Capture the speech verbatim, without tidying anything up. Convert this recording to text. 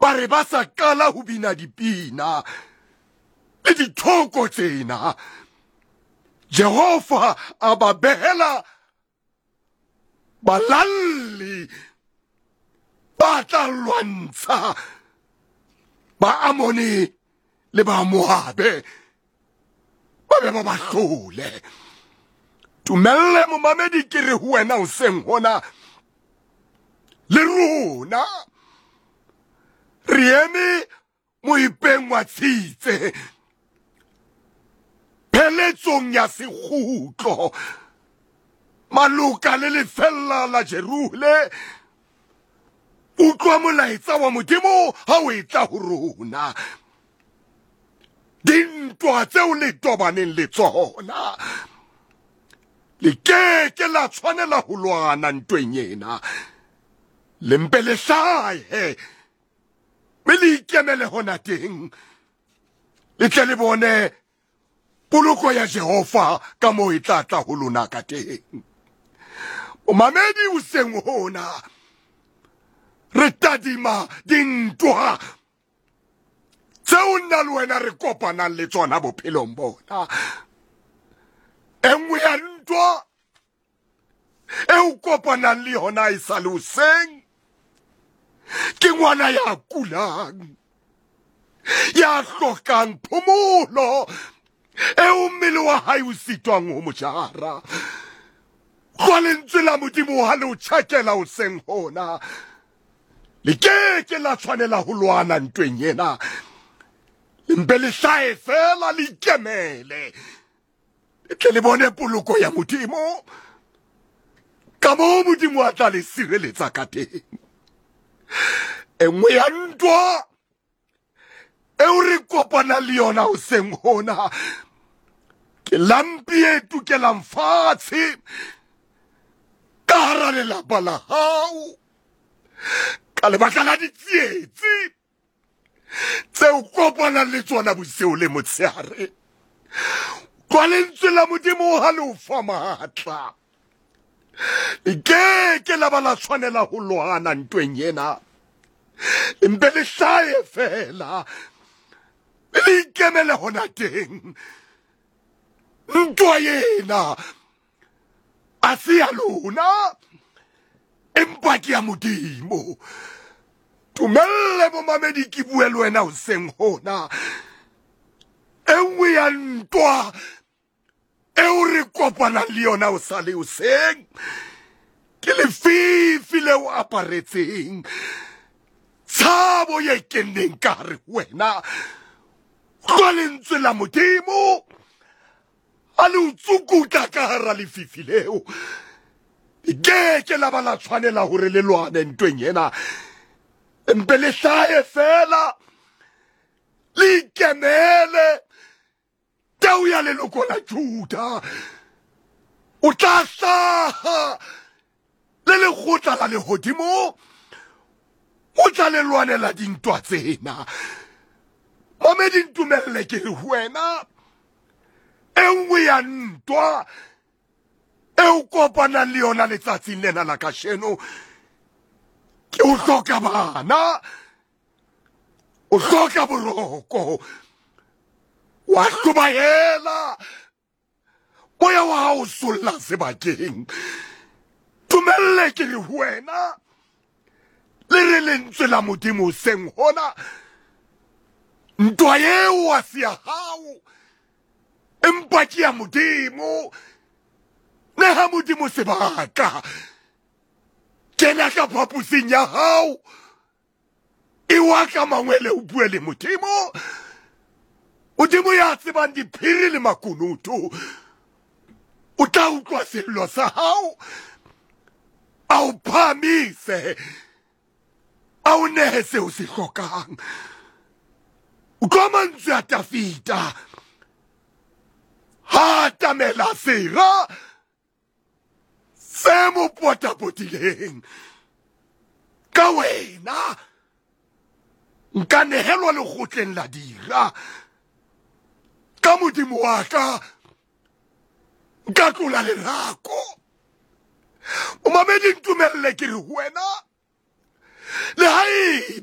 ba re ba sa qala ho bina dipina le dithoko tsena, Jehova a ba behela balalli ba tla lwantsha ba Amoni le ba Moabe, ba be ba ba hlole. Tumelle momamedi ke re ho wena hoseng hona, le rona re eme moipeng wa tshitse, pheletsong ya sekgutlo, maloka le lefella la Jerule. Utlwa molaetsa wa Modimo ha o etla ho rona. Dintwa tseo le tobaneng le tsona, le keke la tshwanela ho lwana ntweng ena. Le mpe le hlahe, me le ikemele hona teng, le tle le bone poloko ya Jehova ka moo e tla tla ho lona ka teng. Momamedi hoseng hona, re tadima dintwa tseo nna le wena re kopanang le tsona bophelong bona. E nngwe ya ntwa e o kopanang le yona e sa le hoseng ke ngwana ya kulang, ya hlokang phomolo, eo mmele wa hae o sitwang ho mo jara. Jwale lentswe la Modimo ha le o tjhakela hoseng hona, le keke la tshwanela ho lwana ntweng ena. Le mpe le hlahe fela le ikemele, le tle le bone poloko ya Modimo ka moo Modimo a tla le sireletsa ka teng. E nngwe ya ntwa eo re kopana le yona hoseng hona ke lampi e tukelang fatshe ka hara lelapa la hao, ka lebaka la ditsietsi tseo kopanang le tsona bosiu le motshehare. Kwa lentswe la Modimo ha le o fa matla, le keke la ba la tshwanela ho lwana ntweng ena. Le mpe le hlahe fela, le ikemele hona teng. Ntwa ena a se ya lona, empa ke ya Modimo. Tumelle momamedi ke bue le wena hoseng hona, e nngwe ya ntwa eo re kopanang le yona o sa le hoseng ke lefifi leo aparetseng, tshabo ye keneng ka hare wena. Jwa lentswe la Modimo a le o tsukutla ka hara lefifi leo, le keke la ba la tshwanela hore le lwane ntweng ena. Mpe le hlahe fela, le ikemele, tau ya leloko la Juda o tla hlaha le lekgotla la lehodimo, o tla le lwanela dintwa tsena. Mamedi ntumelle ke re wena, e nngwe ya ntwa eo kopanang le yona letsatsing lena la kasheno ke o hloka bana, o hloka boroko, wa hlobaela, moya wa hao solla sebakeng. Tumelle ke re wena, le re lentswe la Modimo hoseng hona, ntwa eo ha se ya hao, empa ke ya Modimo. Neha Modimo sebaka, kena ka phapusing ya hao, e wa ka mangwele o bue le Modimo. Modimo ya tsebang diphiri le makunutu o tla utlwa sello sa hao, a o phamise, a o nehe seo se hlokang. Utlwa mantswe a Dafita ha tamela sera se mo potapotileng ka wena, nka nehelwa lekgotleng la dira ka Modimo wa ka, nka tlola lerako. O mamedi ntumelle ke re wena, le hae